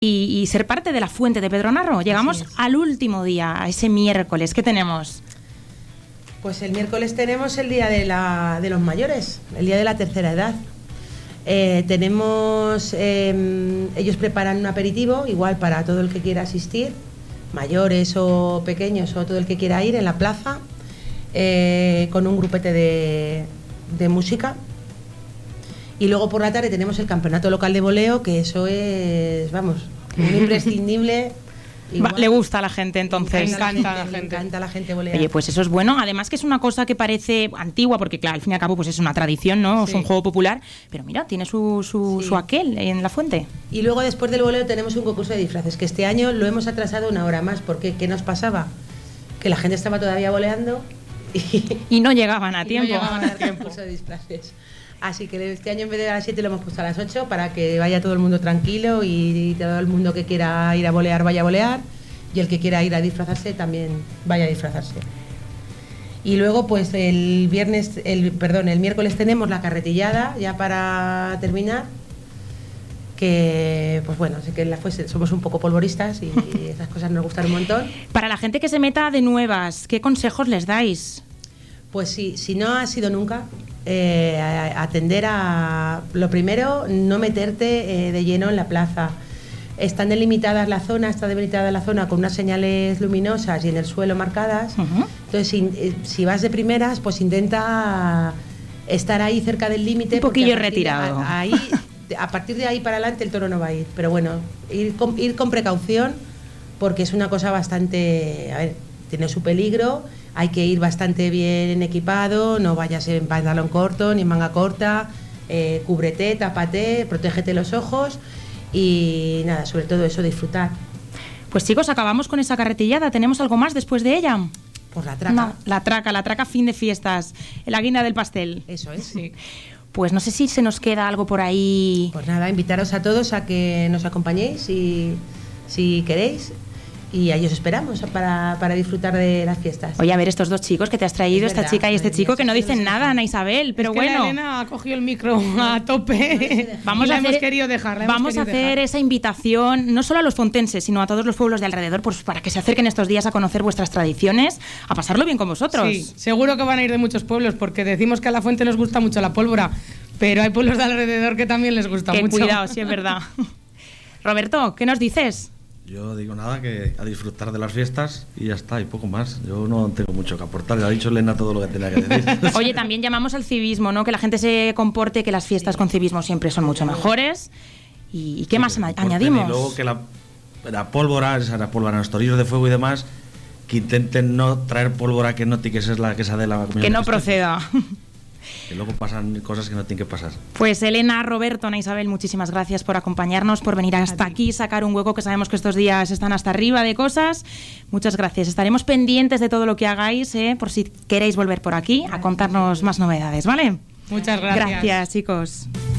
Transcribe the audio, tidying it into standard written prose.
y ser parte de la fuente de Pedro Narro. Llegamos al último día, a ese miércoles. ¿Qué tenemos? Pues el miércoles tenemos el día de los mayores, el día de la tercera edad. Ellos preparan un aperitivo, igual para todo el que quiera asistir, mayores o pequeños o todo el que quiera ir en la plaza, con un grupete de música. Y luego por la tarde tenemos el campeonato local de voleo, que eso es, vamos, un imprescindible. Le gusta a la gente, entonces. Le encanta a la gente volear. Oye, pues eso es bueno. Además que es una cosa que parece antigua, porque claro, al fin y al cabo pues es una tradición, ¿no? Sí. Es un juego popular, pero mira, tiene su aquel en la fuente. Y luego después del voleo tenemos un concurso de disfraces, que este año lo hemos atrasado una hora más, porque ¿qué nos pasaba? Que la gente estaba todavía voleando y no llegaban a tiempo. No llegaban al concurso de disfraces. Así que este año en vez de a las 7 lo hemos puesto a las 8 para que vaya todo el mundo tranquilo y todo el mundo que quiera ir a volear vaya a volear, y el que quiera ir a disfrazarse también vaya a disfrazarse. Y luego pues el miércoles tenemos la carretillada, ya para terminar, que pues bueno, sé que somos un poco polvoristas y esas cosas nos gustan un montón. Para la gente que se meta de nuevas, ¿qué consejos les dais? Pues si no has ido nunca, atender a... Lo primero, no meterte de lleno en la plaza. Está delimitada la zona con unas señales luminosas y en el suelo marcadas. Uh-huh. Entonces, si vas de primeras, pues intenta estar ahí cerca del límite. Un poquillo retirado. A partir de ahí para adelante el toro no va a ir. Pero bueno, ir con precaución, porque es una cosa bastante... A ver, tiene su peligro. Hay que ir bastante bien equipado, no vayas en pantalón corto ni en manga corta, cúbrete, tápate, protégete los ojos y nada, sobre todo eso, disfrutar. Pues chicos, acabamos con esa carretillada. ¿Tenemos algo más después de ella? Pues la traca. No, la traca, fin de fiestas, la guinda del pastel. Eso es. Sí. Pues no sé si se nos queda algo por ahí. Pues nada, invitaros a todos a que nos acompañéis si queréis. Y ahí os esperamos para disfrutar de las fiestas. Oye, a ver, estos dos chicos que te has traído, esta chica y este chico, que no dicen nada, Ana Isabel, pero bueno. La Elena ha cogido el micro a tope. Vamos a hacer esa invitación, no solo a los fontenses, sino a todos los pueblos de alrededor, pues para que se acerquen estos días a conocer vuestras tradiciones, a pasarlo bien con vosotros. Sí, seguro que van a ir de muchos pueblos, porque decimos que a la fuente nos gusta mucho la pólvora, pero hay pueblos de alrededor que también les gusta mucho. Cuidado, sí es verdad. Roberto, ¿qué nos dices? Yo digo nada, que a disfrutar de las fiestas y ya está, y poco más. Yo no tengo mucho que aportar, ya ha dicho Elena todo lo que tenía que decir. Oye, también llamamos al civismo, ¿no? Que la gente se comporte, que las fiestas con civismo siempre son mucho mejores. ¿Y qué más añadimos? Y luego que la pólvora, los torillos de fuego y demás, que intenten no traer pólvora que es la que de la que no proceda. Que luego pasan cosas que no tienen que pasar. Pues Elena, Roberto, Ana Isabel, muchísimas gracias por acompañarnos, por venir hasta aquí, sacar un hueco, que sabemos que estos días están hasta arriba de cosas. Muchas gracias. Estaremos pendientes de todo lo que hagáis, por si queréis volver por aquí a contarnos más novedades, ¿vale? Muchas gracias. Gracias, chicos.